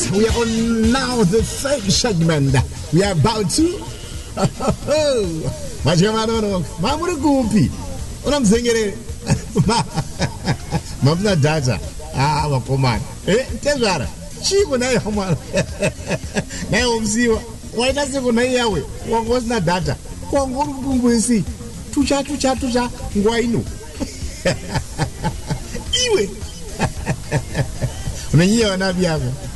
we are on now the third segment. We are about to. Majamano, Mamma Goopy. What I'm saying, Mamma Data. Ah, well, come on. Tell her. She will not come on. Now, see, why does it go Yahweh? What was not data? What will see? Tucha, why no? Iwe. When you are not